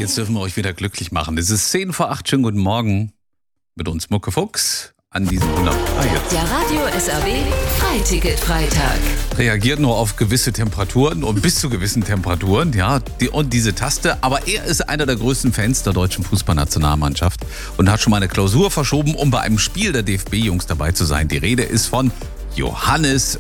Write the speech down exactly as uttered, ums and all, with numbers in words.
Jetzt dürfen wir euch wieder glücklich machen. Es ist zehn vor acht. Schönen guten Morgen mit uns Mucke Fuchs an diesem wunderbaren jetzt. Der Radio S R B Freiticket-Freitag. Reagiert nur auf gewisse Temperaturen und bis zu gewissen Temperaturen, ja, die, und diese Taste. Aber er ist einer der größten Fans der deutschen Fußballnationalmannschaft und hat schon mal eine Klausur verschoben, um bei einem Spiel der D F B-Jungs dabei zu sein. Die Rede ist von Johannes